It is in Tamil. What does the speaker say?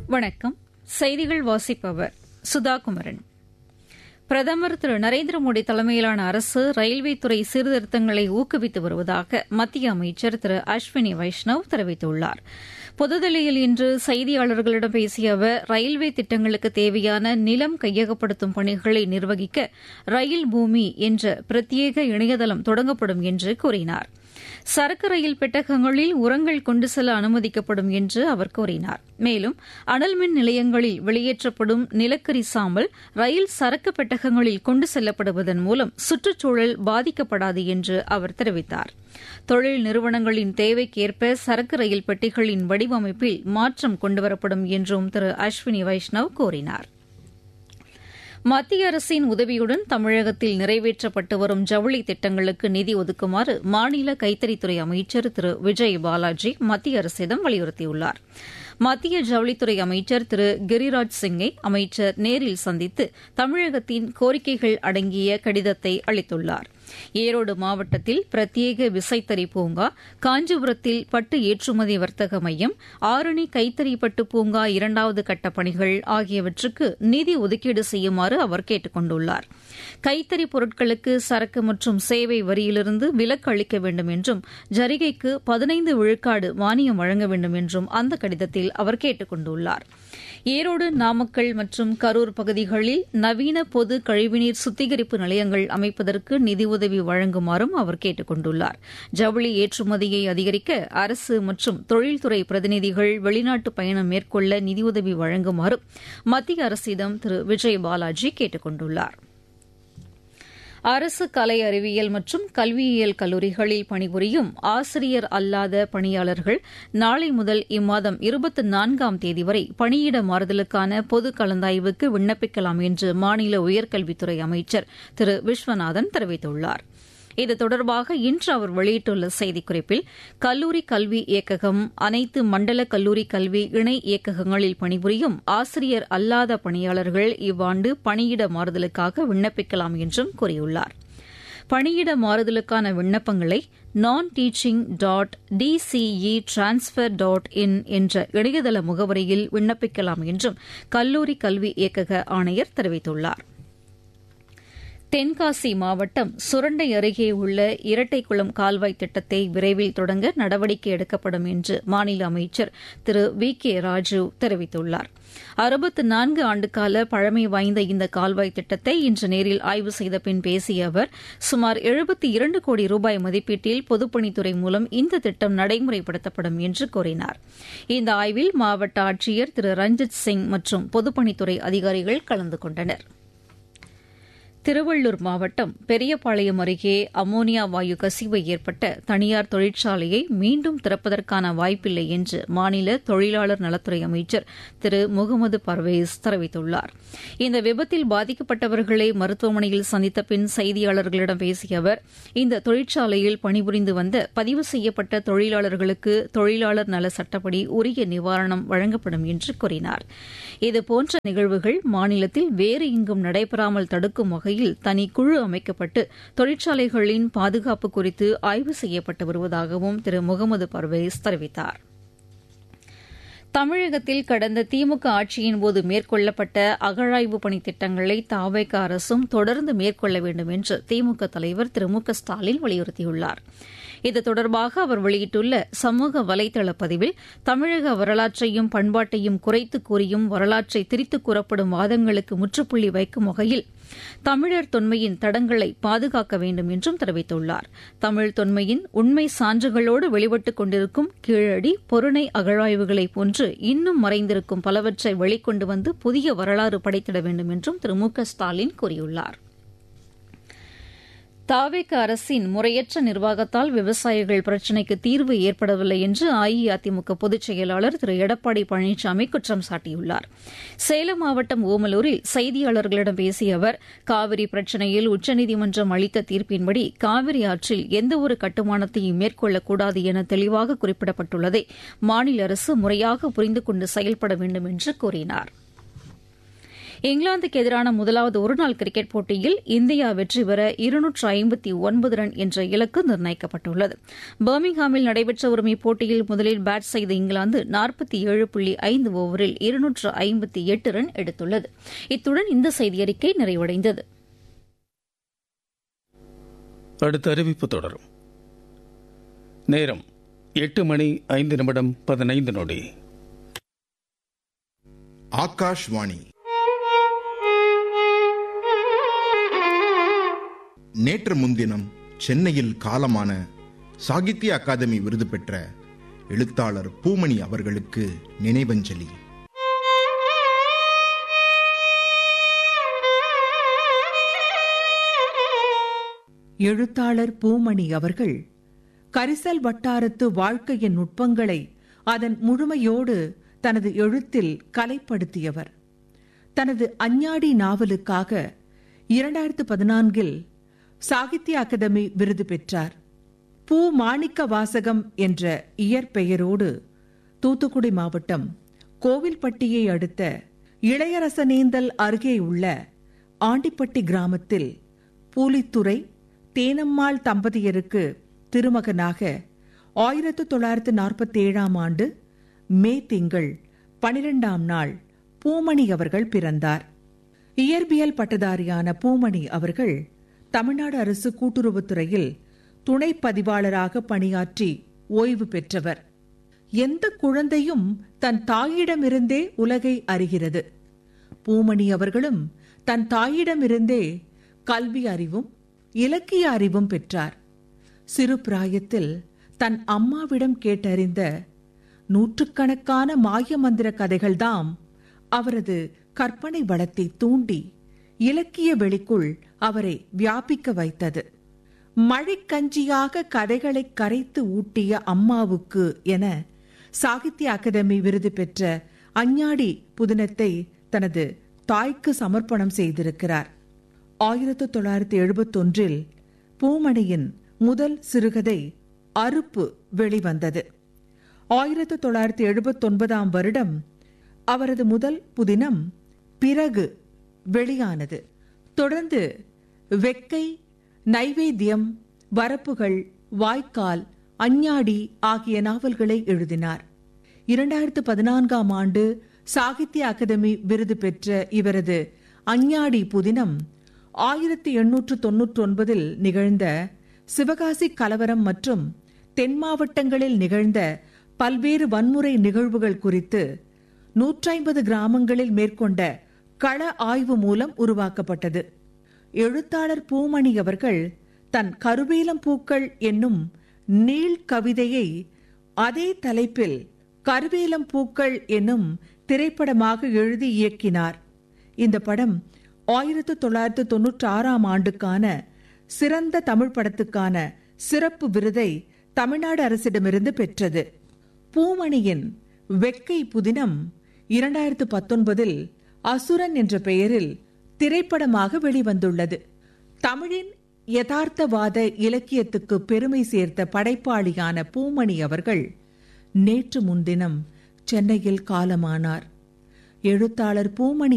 வணக்கம். செய்திகள் வாசிப்பவர் சுதாகுமரன். பிரதமர் திரு நரேந்திர மோடி தலைமையிலான அரசு ரயில்வே துறை சீர்திருத்தங்களை ஊக்குவித்து வருவதாக மத்திய அமைச்சர் திரு அஸ்வினி வைஷ்ணவ் தெரிவித்துள்ளார். புதுதில்லியில் இன்று செய்தியாளர்களிடம் பேசிய அவர் ரயில்வே திட்டங்களுக்கு தேவையான நிலம் கையகப்படுத்தும் பணிகளை நிர்வகிக்க ரயில் பூமி என்ற பிரத்யேக இணையதளம் தொடங்கப்படும் என்று கூறினார். சரக்கு ரயில் பெட்டகங்களில் உரங்கள் கொண்டு செல்ல அனுமதிக்கப்படும் என்று அவர் கூறினார். மேலும் அனல் மின் நிலையங்களில் வெளியேற்றப்படும் நிலக்கரி சாம்பல் ரயில் சரக்கு பெட்டகங்களில் கொண்டு செல்லப்படுவதன் மூலம் சுற்றுச்சூழல் பாதிக்கப்படாது என்று அவர் தெரிவித்தார். தொழில் நிறுவனங்களின் தேவைக்கேற்ப சரக்கு ரயில் பெட்டிகளின் வடிவமைப்பில் மாற்றம் கொண்டுவரப்படும் என்றும் திரு அஸ்வினி வைஷ்ணவ் கூறினார். மத்திய அரசின் உதவியுடன் தமிழகத்தில் நிறைவேற்றப்பட்டு வரும் ஜவுளி திட்டங்களுக்கு நிதி ஒதுக்குமாறு மாநில கைத்தறித்துறை அமைச்சர் திரு விஜய் பாலாஜி மத்திய அரசிடம் வலியுறுத்தியுள்ளார். மத்திய ஜவுளித்துறை அமைச்சர் திரு கிரிராஜ் சிங்கை அமைச்சர் நேரில் சந்தித்து தமிழகத்தின் கோரிக்கைகள் அடங்கிய கடிதத்தை அளித்துள்ளார். ஈரோடு மாவட்டத்தில் பிரத்யேக விசைத்தறி பூங்கா, காஞ்சிபுரத்தில் பட்டு ஏற்றுமதி வர்த்தக மையம், ஆரணி கைத்தறி பட்டு பூங்கா 2வது கட்ட பணிகள் ஆகியவற்றுக்கு நிதி ஒதுக்கீடு செய்யுமாறு அவர் கேட்டுக் கொண்டுள்ளார். கைத்தறி பொருட்களுக்கு சரக்கு மற்றும் சேவை வரியிலிருந்து விலக்கு அளிக்க வேண்டும் என்றும் ஜரிகைக்கு 15 விழுக்காடு மானியம் வழங்க வேண்டும் என்றும் அந்த கடிதத்தில் அவர் கேட்டுக் கொண்டுள்ளார். ஈரோடு, நாமக்கல் மற்றும் கரூர் பகுதிகளில் நவீன பொது கழிவுநீர் சுத்திகரிப்பு நிலையங்கள் அமைப்பதற்கு நிதி உதவி வழங்குமாறும் அவர் கேட்டுக் கொண்டுள்ளார். ஜவுளி ஏற்றுமதியை அதிகரிக்க அரசு மற்றும் தொழில்துறை பிரதிநிதிகள் வெளிநாட்டு பயணம் மேற்கொள்ள நிதியுதவி வழங்குமாறும் மத்திய அரசிடம் திரு விஜய் பாலாஜி கேட்டுக் கொண்டுள்ளார். அரசு கலை அறிவியல் மற்றும் கல்வியியல் கல்லூரிகளில் பணிபுரியும் ஆசிரியர் அல்லாத பணியாளர்கள் நாளை முதல் இம்மாதம் 24ஆம் தேதி வரை பணியிட மாறுதலுக்கான பொது கலந்தாய்வுக்கு விண்ணப்பிக்கலாம் என்று மாநில உயர்கல்வித்துறை அமைச்சர் திரு விஸ்வநாதன் தெரிவித்துள்ளார். இது தொடர்பாக இன்று அவர் வெளியிட்டுள்ள செய்திக்குறிப்பில் கல்லூரி கல்வி இயக்ககம், அனைத்து மண்டல கல்லூரி கல்வி இணை இயக்ககங்களில் பணிபுரியும் ஆசிரியர் அல்லாத பணியாளர்கள் இவ்வாண்டு பணியிட மாறுதலுக்காக விண்ணப்பிக்கலாம் என்றும் கூறியுள்ளார். பணியிட மாறுதலுக்கான விண்ணப்பங்களை non-teaching.dcetransfer.in என்ற இணையதள முகவரியில் விண்ணப்பிக்கலாம் என்றும் கல்லூரி கல்வி இயக்கக ஆணையர் தெரிவித்துள்ளார். தென்காசி மாவட்டம் சுரண்டை அருகே உள்ள இரட்டைக்குளம் கால்வாய் திட்டத்தை விரைவில் தொடங்க நடவடிக்கை எடுக்கப்படும் என்று மாநில அமைச்சர் திரு வி கே ராஜு தெரிவித்துள்ளார். 64 ஆண்டுகால பழமை வாய்ந்த இந்த கால்வாய் திட்டத்தை இன்று நேரில் ஆய்வு செய்த பின் பேசிய அவர் சுமார் 72 கோடி ரூபாய் மதிப்பீட்டில் பொதுப்பணித்துறை மூலம் இந்த திட்டம் நடைமுறைப்படுத்தப்படும் என்று கூறினார். இந்த ஆய்வில் மாவட்ட ஆட்சியர் திரு ரஞ்சித் சிங் மற்றும் பொதுப்பணித்துறை அதிகாரிகள் கலந்து கொண்டனர். திருவள்ளூர் மாவட்டம் பெரியபாளையம் அருகே அமோனியா வாயு கசிவு ஏற்பட்ட தனியார் தொழிற்சாலையை மீண்டும் திறப்பதற்கான வாய்ப்பில்லை என்று மாநில தொழிலாளர் நலத்துறை அமைச்சர் திரு முகமது பர்வேஸ் தெரிவித்துள்ளார். இந்த விபத்தில் பாதிக்கப்பட்டவர்களை மருத்துவமனையில் சந்தித்த பின் செய்தியாளர்களிடம் பேசிய அவர் இந்த தொழிற்சாலையில் பணிபுரிந்து வந்த பதிவு செய்யப்பட்ட தொழிலாளர்களுக்கு தொழிலாளர் நல சட்டப்படி உரிய நிவாரணம் வழங்கப்படும் என்று கூறினார். இதுபோன்ற நிகழ்வுகள் மாநிலத்தில் வேறு எங்கும் நடைபெறாமல் தடுக்கும் வகையில் தனிக்குழு அமைக்கப்பட்டு தொழிற்சாலைகளின் பாதுகாப்பு குறித்து ஆய்வு செய்யப்பட்டு வருவதாகவும் திரு முகமது பர்வேஸ் தெரிவித்தார். தமிழகத்தில் கடந்த திமுக ஆட்சியின்போது மேற்கொள்ளப்பட்ட அகழாய்வு பணி திட்டங்களை தவேக அரசும் தொடர்ந்து மேற்கொள்ள வேண்டும் என்று திமுக தலைவர் திரு மு க ஸ்டாலின் வலியுறுத்தியுள்ளார். இது தொடர்பாக அவர் வெளியிட்டுள்ள சமூக வலைதள பதிவில் தமிழக வரலாற்றையும் பண்பாட்டையும் குறைத்து கூறியும் வரலாற்றை திரித்துக் கூறப்படும் வாதங்களுக்கு முற்றுப்புள்ளி வைக்கும் வகையில் தமிழர் தொன்மையின் தடங்களை பாதுகாக்க வேண்டும் என்றும் தெரிவித்துள்ளார். தமிழ் தொன்மையின் உண்மை சான்றுகளோடு வெளிப்பட்டுக் கொண்டிருக்கும் கீழடி, பொருணை அகழாய்வுகளைப் போன்று இன்னும் மறைந்திருக்கும் பலவற்றை வெளிக்கொண்டு வந்து புதிய வரலாறு படைத்திட வேண்டும் என்றும் திரு மு க ஸ்டாலின் கூறியுள்ளார். தவேக அரசின் முறையற்ற நிர்வாகத்தால் விவசாயிகள் பிரச்சினைக்கு தீர்வு ஏற்படவில்லை என்று அஇஅதிமுக பொதுச் செயலாளர் திரு எடப்பாடி பழனிசாமி குற்றம் சாட்டியுள்ளார். சேலம் மாவட்டம் ஓமலூரில் செய்தியாளர்களிடம் பேசிய அவர் காவிரி பிரச்சினையில் உச்சநீதிமன்றம் அளித்த தீர்ப்பின்படி காவிரி ஆற்றில் எந்தவொரு கட்டுமானத்தையும் மேற்கொள்ளக்கூடாது என தெளிவாக குறிப்பிடப்பட்டுள்ளதை மாநில அரசு முறையாக புரிந்து கொண்டு செயல்பட வேண்டும் என்று கூறினார். இங்கிலாந்துக்கு எதிரான முதலாவது ஒருநாள் கிரிக்கெட் போட்டியில் இந்தியா வெற்றி பெற 259 ரன் என்ற இலக்கு நிர்ணயிக்கப்பட்டுள்ளது. பர்மிங்ஹாமில் நடைபெற்ற வரும் இப்போட்டியில் முதலில் பேட் செய்த இங்கிலாந்து 47.5 ஓவரில் 258 ரன் எடுத்துள்ளது. இத்துடன் இந்த செய்தியறிக்கை நிறைவடைந்தது. அடுத்த அறிவிப்பு தொடரும். நேரம் 8:05 ஆகாஷ்வாணி. நேற்று முன்தினம் சென்னையில் காலமான சாகித்ய அகாதமி விருது பெற்ற எழுத்தாளர் பூமணி அவர்களுக்கு நினைவஞ்சலி. எழுத்தாளர் பூமணி அவர்கள் கரிசல் வட்டாரத்து வாழ்க்கையின் நுட்பங்களை அதன் முழுமையோடு தனது எழுத்தில் கலைப்படுத்தியவர். தனது அஞ்ஞாடி நாவலுக்காக 2014 சாகித்ய அகாதமி விருது பெற்றார். பூ மாணிக்க வாசகம் என்ற இயற்பெயரோடு தூத்துக்குடி மாவட்டம் கோவில்பட்டியை அடுத்த இளையரசனேந்தல் அருகே உள்ள ஆண்டிப்பட்டி கிராமத்தில் பூலித்துறை தேனம்மாள் தம்பதியருக்கு திருமகனாக 1947 ஆண்டு மே திங்கள் 12ஆம் நாள் பூமணி அவர்கள் பிறந்தார். இயற்பியல் பட்டதாரியான பூமணி அவர்கள் தமிழ்நாடு அரசு கூட்டுறவுத்துறையில் துணை பதிவாளராக பணியாற்றி ஓய்வு பெற்றவர். எந்த குழந்தையும் தன் தாயிடமிருந்தே உலகை அறிகிறது. பூமணி அவர்களும் தன் தாயிடமிருந்தே கல்வி அறிவும் இலக்கிய அறிவும் பெற்றார். சிறு பிராயத்தில் தன் அம்மாவிடம் கேட்டறிந்த நூற்றுக்கணக்கான மாய மந்திர கதைகள்தாம் அவரது கற்பனை வளத்தை தூண்டி இலக்கிய வெளிக்குள் அவரை வியாபிக்க வைத்தது. மழைக்கஞ்சியாக கதைகளை கரைத்து ஊட்டிய அம்மாவுக்கு என சாகித்ய அகாதமி விருது பெற்ற அஞ்ஞாடி புதினத்தை தனது தாய்க்கு சமர்ப்பணம் செய்திருக்கிறார். 1971 பூமணியின் முதல் சிறுகதை அறுப்பு வெளிவந்தது. 1979 வருடம் அவரது முதல் புதினம் பிறகு வெளியானது. தொடர்ந்து வெக்கை, நைவேத்தியம், வரப்புகள், வாய்க்கால், அஞ்ஞாடி ஆகிய நாவல்களை எழுதினார். 2014 ஆண்டு சாகித்ய அகாதமி விருது பெற்ற இவரது அஞ்ஞாடி புதினம் 1899 நிகழ்ந்த சிவகாசி கலவரம் மற்றும் தென் மாவட்டங்களில் நிகழ்ந்த பல்வேறு வன்முறை நிகழ்வுகள் குறித்து 150 கிராமங்களில் மேற்கொண்ட கள ஆய்வு மூலம் உருவாக்கப்பட்டது. எழுத்தாளர் பூமணி அவர்கள் தன் கருவேலம் பூக்கள் என்னும் நீள் கவிதையை அதே தலைப்பில் கருவேலம் பூக்கள் என்னும் திரைப்படமாக எழுதி இயக்கினார். இந்த படம் 1996 ஆண்டுக்கான சிறந்த தமிழ் படத்துக்கான சிறப்பு விருதை தமிழ்நாடு அரசிடமிருந்து பெற்றது. பூமணியின் வெக்கை புதினம் 2019 அசுரன் என்ற பெயரில் திரைப்படமாக வெளிவந்துள்ளது. தமிழின் யதார்த்தவாத இலக்கியத்துக்கு பெருமை சேர்த்த படைப்பாளியான பூமணி அவர்கள் நேற்று முன்தினம் சென்னையில் காலமானார். எழுத்தாளர் பூமணி